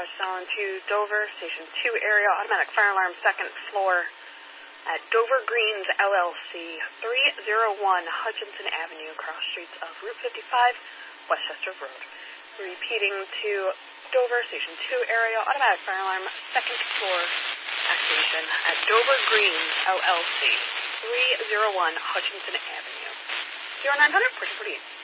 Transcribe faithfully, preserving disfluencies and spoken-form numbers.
Selling to Dover, Station two area, automatic fire alarm, second floor at Dover Greens, L L C, three oh one Hutchinson Avenue, cross streets of Route fifty-five, Westchester Road. Repeating to Dover, Station two area, automatic fire alarm, second floor activation at Dover Greens, L L C, three oh one Hutchinson Avenue. zero nine hundred, push forty-eight.